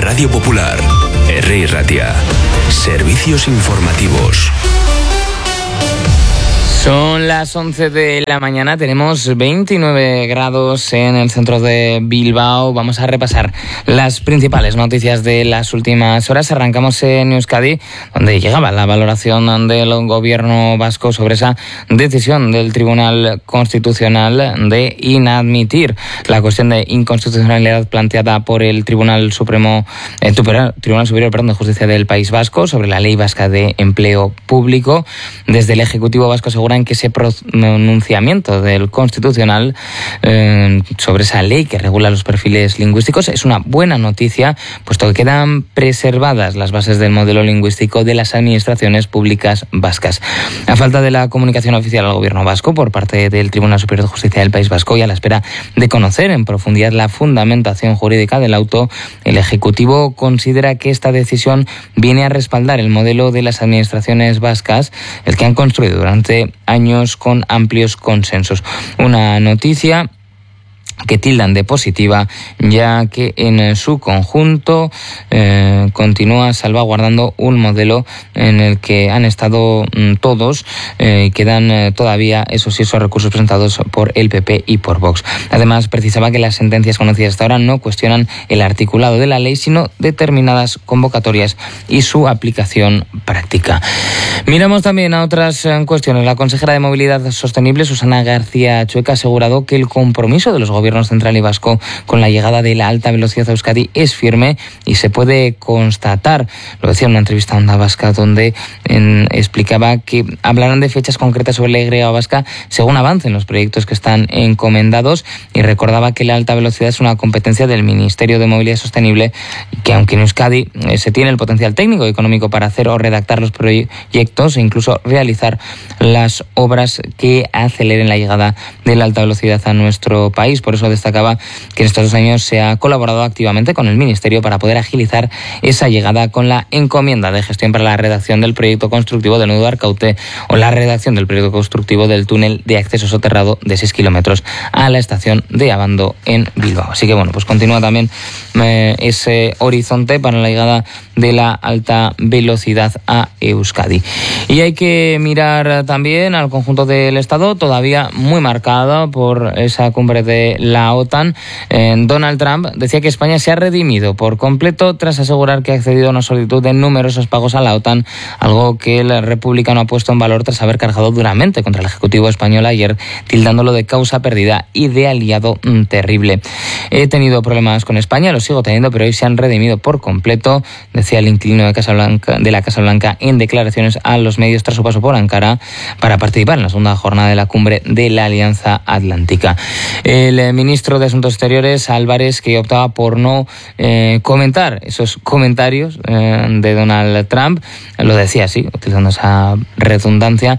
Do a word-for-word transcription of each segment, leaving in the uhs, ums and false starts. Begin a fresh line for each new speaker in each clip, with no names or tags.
Radio Popular, Herri Ratia. Servicios informativos.
Son las once de la mañana, tenemos veintinueve grados en el centro de Bilbao. Vamos a repasar las principales noticias de las últimas horas. Arrancamos en Euskadi, donde llegaba la valoración del gobierno vasco sobre esa decisión del Tribunal Constitucional de inadmitir la cuestión de inconstitucionalidad planteada por el Tribunal Supremo, el Tribunal Superior perdón, de Justicia del País Vasco sobre la Ley Vasca de Empleo Público. Desde el Ejecutivo Vasco aseguran que ese pronunciamiento del Constitucional eh, sobre esa ley que regula los perfiles lingüísticos es una buena noticia, puesto que quedan preservadas las bases del modelo lingüístico de las administraciones públicas vascas. A falta de la comunicación oficial al Gobierno vasco por parte del Tribunal Superior de Justicia del País Vasco y a la espera de conocer en profundidad la fundamentación jurídica del auto, el Ejecutivo considera que esta decisión viene a respaldar el modelo de las administraciones vascas, el que han construido durante años con amplios consensos. Una noticia que tildan de positiva, ya que en su conjunto eh, continúa salvaguardando un modelo en el que han estado mm, todos eh, y quedan eh, todavía, eso sí, esos recursos presentados por el P P y por Vox. Además, precisaba que las sentencias conocidas hasta ahora no cuestionan el articulado de la ley, sino determinadas convocatorias y su aplicación práctica. Miramos también a otras eh, cuestiones. La consejera de Movilidad Sostenible, Susana García Chueca, ha asegurado que el compromiso de los gobiernos central y vasco con la llegada de la alta velocidad a Euskadi es firme y se puede constatar. Lo decía en una entrevista a Onda Vasca, donde en, explicaba que hablarán de fechas concretas sobre la Y vasca según avancen los proyectos que están encomendados, y recordaba que la alta velocidad es una competencia del Ministerio de Movilidad Sostenible, que aunque en Euskadi eh, se tiene el potencial técnico y económico para hacer o redactar los proyectos e incluso realizar las obras que aceleren la llegada de la alta velocidad a nuestro país. Por eso destacaba que en estos dos años se ha colaborado activamente con el Ministerio para poder agilizar esa llegada, con la encomienda de gestión para la redacción del proyecto constructivo del nudo Arcaute o la redacción del proyecto constructivo del túnel de acceso soterrado de seis kilómetros a la estación de Abando en Bilbao. Así que bueno, pues continúa también eh, ese horizonte para la llegada de la alta velocidad a Euskadi. Y hay que mirar también al conjunto del Estado, todavía muy marcado por esa cumbre de la OTAN. Eh, Donald Trump decía que España se ha redimido por completo tras asegurar que ha accedido a una solicitud de numerosos pagos a la OTAN, algo que el republicano ha puesto en valor tras haber cargado duramente contra el Ejecutivo español ayer, tildándolo de causa perdida y de aliado mm, terrible. He tenido problemas con España, los sigo teniendo, pero hoy se han redimido por completo, decía el inquilino de, Casa Blanca, de la Casa Blanca en declaraciones a los medios tras su paso por Ankara para participar en la segunda jornada de la cumbre de la Alianza Atlántica. El ministro de Asuntos Exteriores, Álvarez, que optaba por no eh, comentar esos comentarios eh, de Donald Trump, lo decía así, utilizando esa redundancia,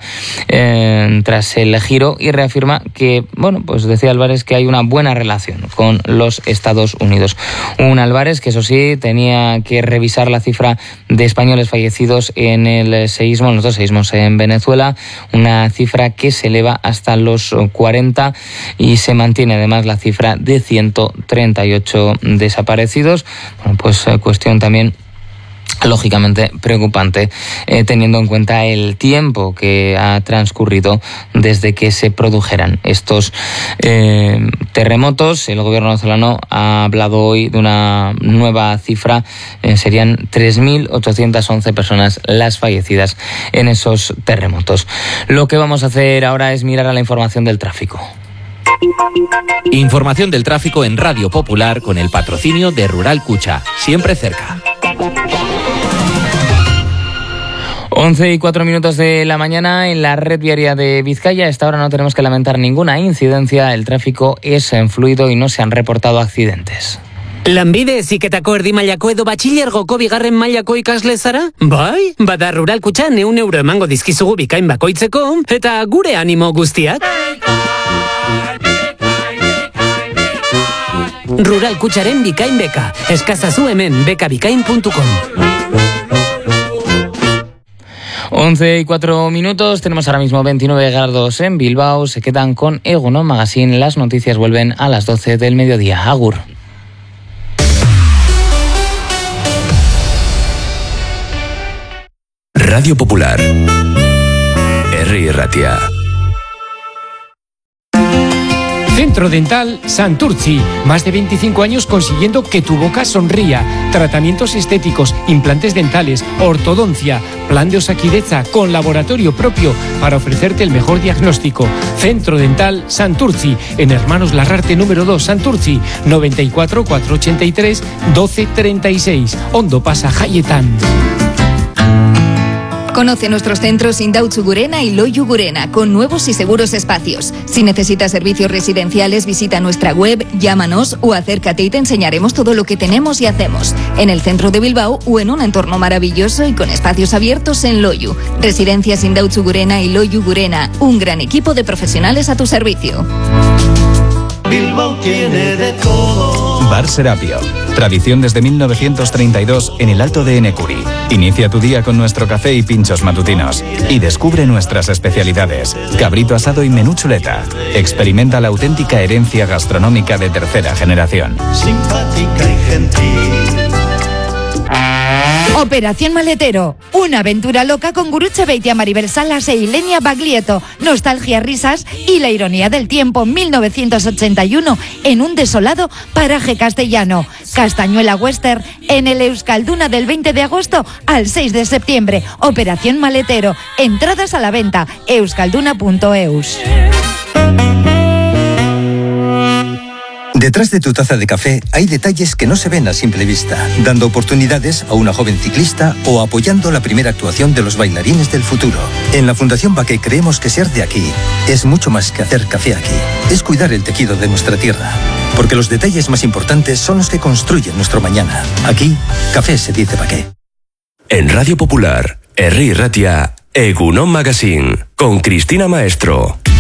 eh, tras el giro, y reafirma que, bueno, pues decía Álvarez que hay una buena relación con los Estados Unidos. Un Álvarez que, eso sí, tenía que revisar la cifra de españoles fallecidos en el seísmo, en los dos seísmos en Venezuela, una cifra que se eleva hasta los cuarenta y se mantiene además la cifra de ciento treinta y ocho desaparecidos. Bueno, pues cuestión también lógicamente preocupante, eh, teniendo en cuenta el tiempo que ha transcurrido desde que se produjeran estos eh, terremotos. El gobierno venezolano ha hablado hoy de una nueva cifra, eh, serían tres mil ochocientas once personas las fallecidas en esos terremotos. Lo que vamos a hacer ahora es mirar a la información del tráfico.
Información del tráfico en Radio Popular con el patrocinio de Rural Cucha, siempre cerca.
once y cuatro minutos de la mañana en la red viaria de Vizcaya. A esta hora no tenemos que lamentar ninguna incidencia. El tráfico es fluido y no se han reportado accidentes.
Lanbide heziketako erdi mailako edo batxilergoko bigarren mailako ikasle zara? Bai, bada Rural Kutxan ehun euro emango dizkizugu bikain bakoitzeko, eta gure animo guztiak. Rural Kutxaren bikain beka. Eskazazu hemen bekabikain puntu com.
once y cuatro minutos, tenemos ahora mismo veintinueve grados en Bilbao. Se quedan con Egunon Magazine. Las noticias vuelven a las doce del mediodía. Agur.
Radio Popular. Herri Ratia.
Centro Dental Santurtzi. Más de veinticinco años consiguiendo que tu boca sonría. Tratamientos estéticos, implantes dentales, ortodoncia, plan de Osakideza con laboratorio propio para ofrecerte el mejor diagnóstico. Centro Dental Santurtzi. En Hermanos Larrarte número dos, Santurtzi. noventa y cuatro, cuatrocientos ochenta y tres, doce treinta y seis. Ondo Pasa Jayetan.
Conoce nuestros centros Indautxu Gurena y Loiu Gurena, con nuevos y seguros espacios. Si necesitas servicios residenciales, visita nuestra web, llámanos o acércate y te enseñaremos todo lo que tenemos y hacemos. En el centro de Bilbao o en un entorno maravilloso y con espacios abiertos en Loiu. Residencias Indautxu Gurena y Loiu Gurena, un gran equipo de profesionales a tu servicio.
Bilbao tiene de todo.
Bar Serapio. Tradición desde mil novecientos treinta y dos en el Alto de Enecuri. Inicia tu día con nuestro café y pinchos matutinos. Y descubre nuestras especialidades. Cabrito asado y menú chuleta. Experimenta la auténtica herencia gastronómica de tercera generación.
Simpática y gentil.
Operación Maletero, una aventura loca con Guruche Beitia, Maribel Salas e Ilenia Baglietto, nostalgia, risas y la ironía del tiempo. mil novecientos ochenta y uno en un desolado paraje castellano. Castañuela Western en el Euskalduna del veinte de agosto al seis de septiembre. Operación Maletero, entradas a la venta, euskalduna punto eus.
Detrás de tu taza de café hay detalles que no se ven a simple vista, dando oportunidades a una joven ciclista o apoyando la primera actuación de los bailarines del futuro. En la Fundación Baqué creemos que ser de aquí es mucho más que hacer café aquí. Es cuidar el tejido de nuestra tierra, porque los detalles más importantes son los que construyen nuestro mañana. Aquí, café se dice Baqué.
En Radio Popular, Herri Ratia, Egunon Magazine, con Cristina Maestro.